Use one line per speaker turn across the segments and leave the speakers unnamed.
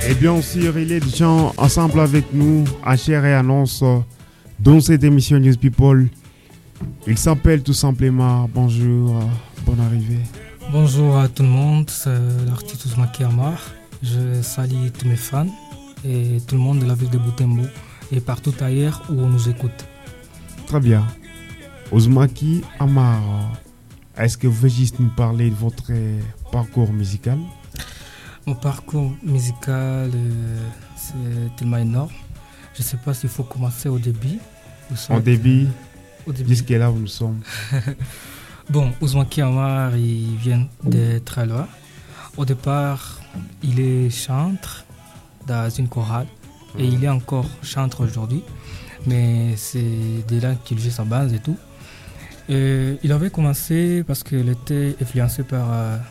Et bien sûr, il est des gens ensemble avec nous, en chair et en os, dans cette émission News People. Il s'appelle tout simplement Bonjour, bonne arrivée.
Bonjour à tout le monde, c'est l'artiste Ousmaki Amar. Je salue tous mes fans et tout le monde de la ville de Butembo et partout ailleurs où on nous écoute.
Très bien. Ousmaki Amar, est-ce que vous pouvez juste nous parler de votre parcours musical?
Mon parcours musical, c'est tellement énorme. Je ne sais pas s'il faut commencer au début.
Au début, jusqu'à là où nous sommes.
Bon, Ousmaki Amar, il vient de très loin. Au départ, il est chanteur dans une chorale et il est encore chanteur aujourd'hui. Mais c'est de là qu'il joue sa base et tout. Et il avait commencé parce qu'il était influencé par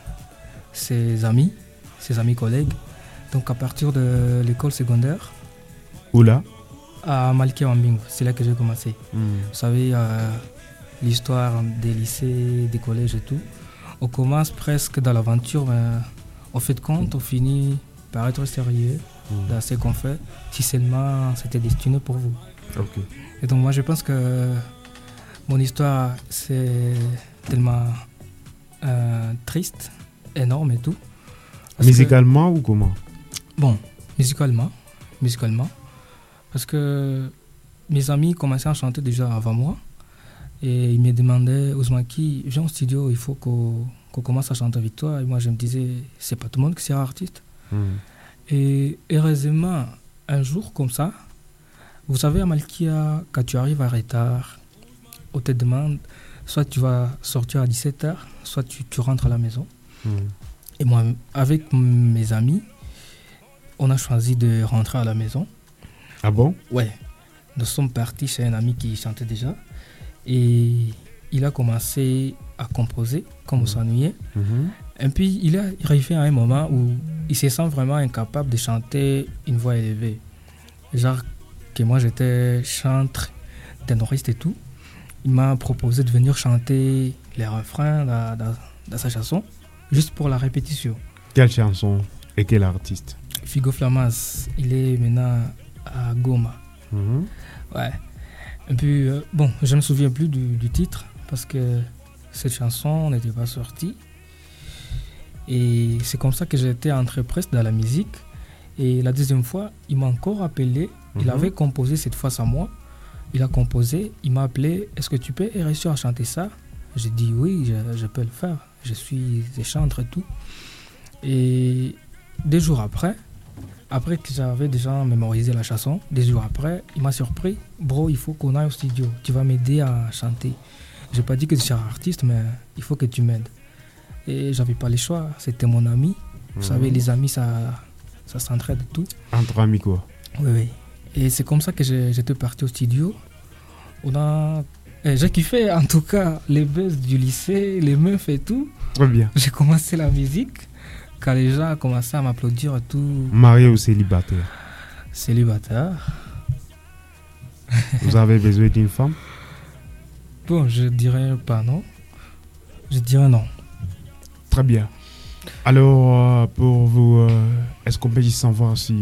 ses amis collègues. Donc à partir de l'école secondaire.
Où là?
À Malkia Wambingo, c'est là que j'ai commencé. Vous savez, l'histoire des lycées, des collèges et tout. On commence presque dans l'aventure, mais au fait de compte, on finit par être sérieux dans ce qu'on fait, si seulement c'était destiné pour vous.
Okay.
Et donc moi je pense que mon histoire c'est tellement triste, énorme et tout.
Musicalement ou comment?
Bon, musicalement. Parce que mes amis commençaient à chanter déjà avant moi. Et ils me demandaient, Ousmaki, viens au studio, il faut qu'on commence à chanter avec toi. Et moi je me disais, c'est pas tout le monde qui sera artiste. Et heureusement, un jour comme ça, vous savez à Malkia, quand tu arrives à retard, on te demande, soit tu vas sortir à 17h, soit tu rentres à la maison. Et moi, avec mes amis, on a choisi de rentrer à la maison.
Ah bon?
Ouais. Nous sommes partis chez un ami qui chantait déjà. Et il a commencé à composer, comme on s'ennuyait. Et puis, il est arrivé à un moment où il se sent vraiment incapable de chanter une voix élevée. Genre que moi, j'étais chanteur, ténoriste et tout. Il m'a proposé de venir chanter les refrains dans sa chanson. Juste pour la répétition.
Quelle chanson et quel artiste?
Figo Flamas, il est maintenant à Goma. Ouais. Et puis, bon, je ne me souviens plus du titre parce que cette chanson n'était pas sortie. Et c'est comme ça que j'ai été entré presque dans la musique. Et la deuxième fois, il m'a encore appelé. Il avait composé cette fois à moi. Il a composé, il m'a appelé. Est-ce que tu peux réussir à chanter ça? J'ai dit oui, je peux le faire. Je suis chanteur et tout. Et 2 jours après que j'avais déjà mémorisé la chanson, 2 jours après, il m'a surpris. Bro, il faut qu'on aille au studio. Tu vas m'aider à chanter. Je n'ai pas dit que je suis artiste, mais il faut que tu m'aides. Et j'avais pas le choix. C'était mon ami. Vous savez, les amis, ça s'entraide et tout.
Entre amis quoi?
Oui. Et c'est comme ça que j'étais parti au studio. J'ai kiffé en tout cas les buzz du lycée, les meufs et tout.
Très bien.
J'ai commencé la musique quand les gens ont commencé à m'applaudir et tout.
Marié ou célibataire?
Célibataire.
Vous avez besoin d'une femme?
Bon, je dirais pas non. Je dirais non.
Très bien. Alors, pour vous, est-ce qu'on peut juste savoir si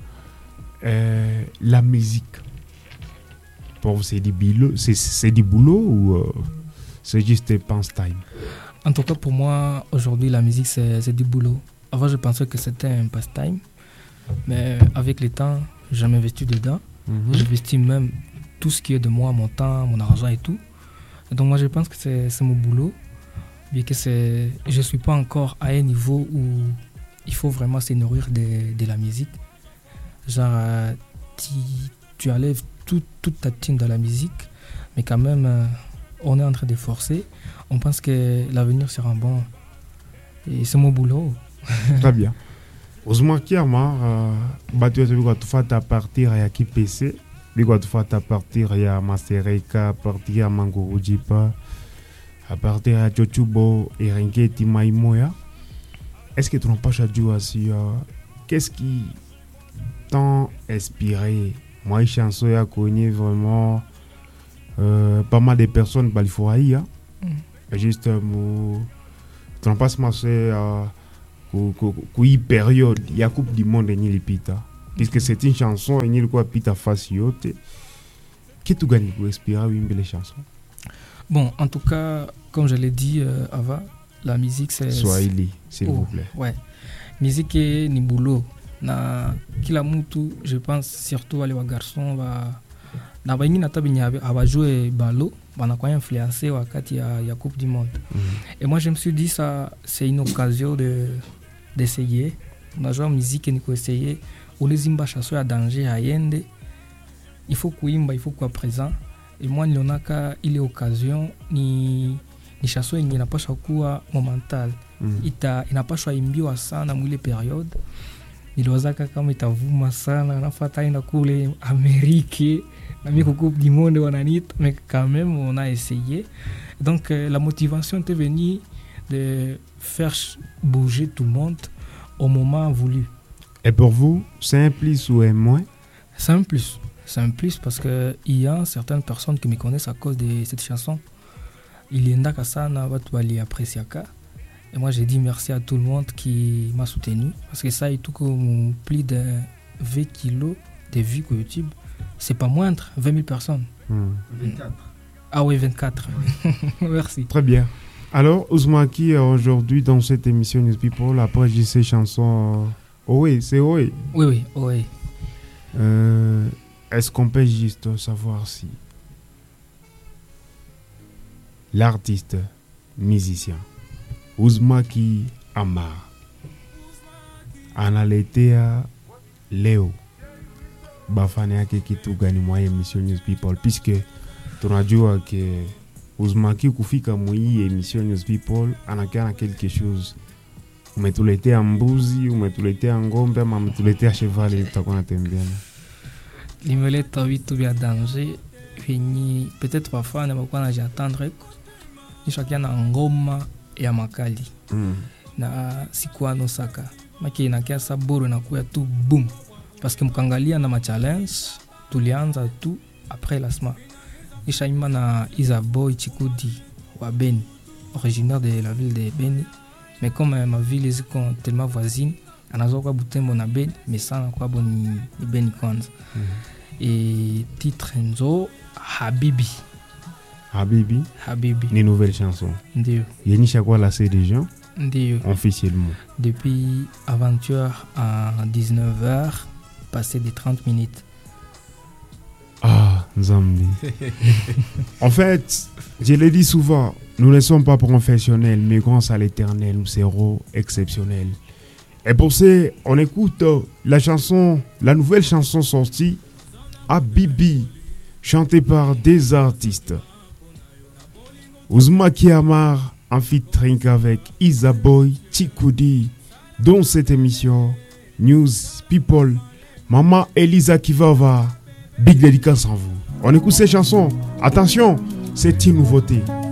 la musique, pour vous, c'est du boulot ou c'est juste un passe-time?
En tout cas, pour moi, aujourd'hui, la musique, c'est du boulot. Avant, je pensais que c'était un passe-time. Mais avec le temps, j'ai investi dedans. J'investis même tout ce qui est de moi, mon temps, mon argent et tout. Et donc, moi, je pense que c'est mon boulot. Bien que je ne suis pas encore à un niveau où il faut vraiment se nourrir de la musique. Genre, tu enlèves toute ta team dans la musique, mais quand même, on est en train de forcer. On pense que l'avenir sera bon. Et c'est mon boulot.
Très bien. Ousmaki Amar, tu as partir à KPC, tu as partir à Mastereka, partir à Mangorujipa, à partir à Chochubo et Ringeti Maimoya. Est-ce que tu n'as pas choisi aussi qu'est-ce qui t'a inspiré? Moi, chanson a connu vraiment pas mal de personnes, il faut haïr. Juste, tu n'as pas commencé Kui période, il y a Coupe du Monde et Nili Pita. Puisque c'est une chanson, et Nili quoi Pita faciote. Qu'est-ce que tu gagnes pour respirer une belle chanson?
Bon, en tout cas, comme je l'ai dit avant, la musique c'est...
Swahili, s'il vous plaît.
Ouais. Musique est ni boulot. Na kila mtu, je pense surtout les garçons va na baingi na tabinya va jouer ballot, banakuwa influencé wakati ya Coupe du Monde. Et moi je me suis dit ça c'est une occasion d'essayer. On a joué musique et niko essayer. On les imba chanson ya danger à yende. Il faut kuimba, il faut kuwa présent. Et moi nilionaka ile occasion ni chanson yenye inapaswa kuwa momental. Inapaswa imbiwa sana mwile periode. Niliwazaka kama itavuma sana nafuata ina kule Amérique na miko Coupe du Monde wananita, mais quand même on a essayé. Donc la motivation était venue de faire bouger tout le monde au moment voulu.
Et pour vous, c'est un plus ou un moins?
C'est un plus. C'est un plus parce que il y a certaines personnes qui me connaissent à cause de cette chanson. Il y en a qui sana watu wali appréciaka. Et moi, j'ai dit merci à tout le monde qui m'a soutenu. Parce que ça, il tout comme plus de 20 kilos de vues sur YouTube. C'est pas moindre, 20 000 personnes.
24.
Ah oui, 24. Merci.
Très bien. Alors, Ouzmaki, aujourd'hui, dans cette émission News People, après j'ai ces chansons... oui, c'est oui.
Oui, oui.
Est-ce qu'on peut juste savoir si l'artiste, musicien, Ouzmaki Amar analetea leo bafani yake kitu gani mwa emission News People, puisque tunajua ke Ouzmaki kufika mwi emission News People anakiana quelque chose. Umetuletea mbuzi, umetuletea ngombe, ama umetuletea cheval, tutakuwa natembeana.
Limeleta vitu vya danger venye peut-être parfois ne bakwa na j'attendre ni chacun na ngoma ya makali na sikuwa no saka maki na kiasa boro na kuya tu boom parce que mkangalia na ma challenge tulianza tu après lancement ishaima na Isaboy Chikudi wa Beni, originaire de la ville de Beni, mais comme ma ville est tellement voisine anazoka Butembo na Beni mais sana kwa boni Beni kwanza. Et titre Nzo Habibi.
Une nouvelle chanson.
Ndiyo.
Yenisha kwa la des gens.
Ndiyo.
Officiellement.
Depuis aventure à 19h, passé des 30 minutes.
Ah, Nzambi. En fait, je l'ai dit souvent, nous ne sommes pas professionnels, mais grâce à l'Éternel, nous serons exceptionnels. Et pour ça, on écoute la nouvelle chanson sortie, Habibi, chantée par des artistes. Ouzmaki Amar en featuring avec Isaboy Chikudi. Dans cette émission News People, Maman Elisa Kivava, big dédicace en vous. On écoute ces chansons. Attention, c'est une nouveauté.